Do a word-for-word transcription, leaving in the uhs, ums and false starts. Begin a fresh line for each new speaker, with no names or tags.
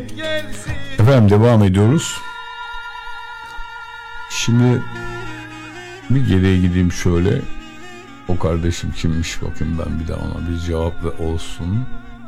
Efendim devam ediyoruz. Şimdi bir geriye gideyim şöyle. O kardeşim kimmiş bakayım, ben bir daha ona bir cevap ve olsun.